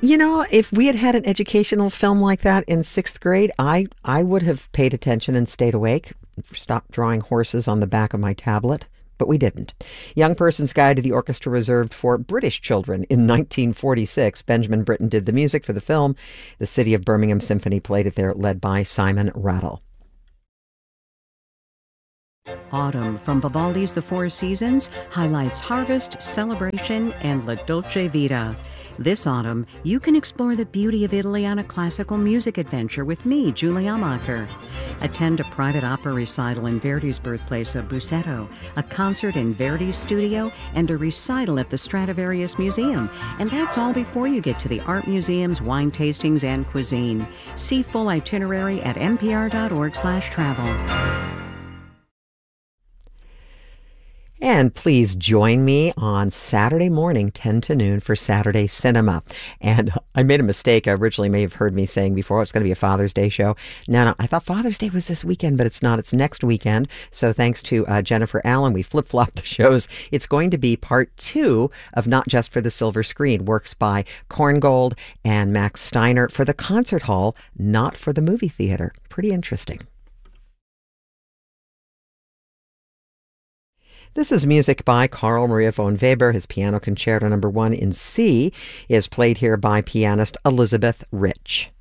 If we had had an educational film like that in sixth grade, I would have paid attention and stayed awake, stopped drawing horses on the back of my tablet. But we didn't. Young Person's Guide to the Orchestra reserved for British children in 1946. Benjamin Britten did the music for the film. The City of Birmingham Symphony played it there, led by Simon Rattle. Autumn from Vivaldi's The Four Seasons highlights harvest, celebration, and La Dolce Vita. This autumn, you can explore the beauty of Italy on a classical music adventure with me, Julie Amacher. Attend a private opera recital in Verdi's birthplace of Busseto, a concert in Verdi's studio, and a recital at the Stradivarius Museum. And that's all before you get to the art museums, wine tastings, and cuisine. See full itinerary at npr.org/travel. And please join me on Saturday morning, 10 to noon, for Saturday Cinema. And I made a mistake. I originally may have heard me saying before it's going to be a Father's Day show. No, I thought Father's Day was this weekend, but it's not. It's next weekend. So thanks to Jennifer Allen, we flip-flopped the shows. It's going to be part 2 of Not Just for the Silver Screen, works by Korngold and Max Steiner for the concert hall, not for the movie theater. Pretty interesting. This is music by Carl Maria von Weber. His Piano Concerto No. 1 in C is played here by pianist Elizabeth Rich.